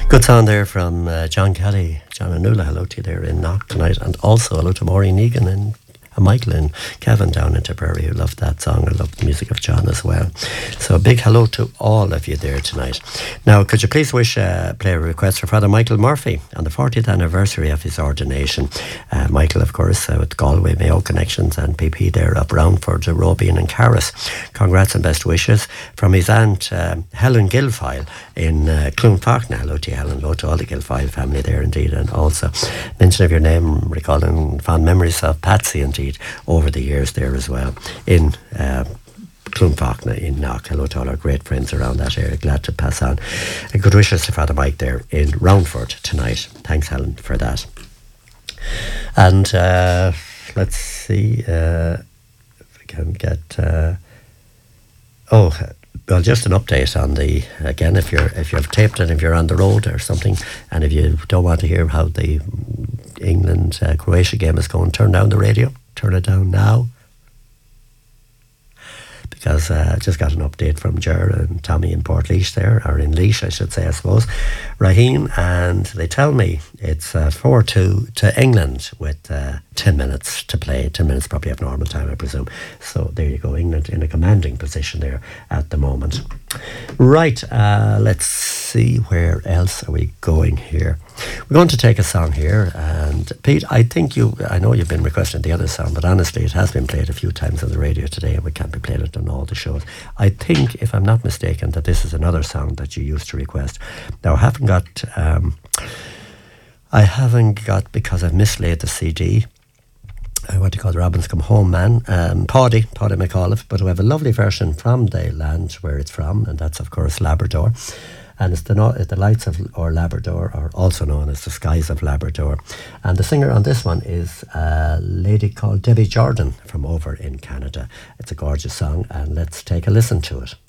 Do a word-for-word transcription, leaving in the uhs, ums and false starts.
Good song there from uh, John Kelly, John Anula. Hello to you there in Knock tonight, and also hello to Maureen Egan and uh, Michael and Kevin down in Tipperary who loved that song. I loved the music of John as well. So a big hello to all of you there tonight. Now, could you please wish uh, play a request for Father Michael Murphy on the fortieth anniversary of his ordination. Uh, Michael, of course, uh, with Galway Mayo Connections and P P there up Roundford, Robian and Carris. Congrats and best wishes from his aunt uh, Helen Gilfile in uh, Clonfarkna. Hello to you, Helen. Hello to all the Gilfile family there indeed, and also mention of your name, recalling fond memories of Patsy indeed over the years there as well in uh, Clonfarkna in Knock. Hello to all our great friends around that area. Glad to pass on a good wishes to Father Mike there in Roundford tonight. Thanks, Helen, for that. And uh, let's see uh, if we can get uh, oh well, just an update on the, again, if you're if you've taped it, if you're on the road or something, and if you don't want to hear how the England uh, Croatia game is going, turn down the radio, turn it down now, because I uh, just got an update from Ger and Tommy in Portlaoise there, or in Laois I should say, I suppose, Raheem, and they tell me it's uh, four two to England with uh, ten minutes to play, ten minutes probably of normal time I presume. So there you go, England in a commanding position there at the moment. Right, uh, let's see, where else are we going here? We're going to take a song here, and Pete, I think you, I know you've been requesting the other song, but honestly it has been played a few times on the radio today and we can't be playing it on all the shows. I think, if I'm not mistaken, that this is another song that you used to request. Now I haven't got, um, I haven't got, because I've mislaid the C D, uh, what do you call it, Robin's Come Home Man, um, Paddy, Paddy McAuliffe, but we have a lovely version from the land where it's from, and that's of course Labrador. And it's the, no- the Lights of or Labrador, or also known as the Skies of Labrador. And the singer on this one is a lady called Debbie Jordan from over in Canada. It's a gorgeous song, and let's take a listen to it.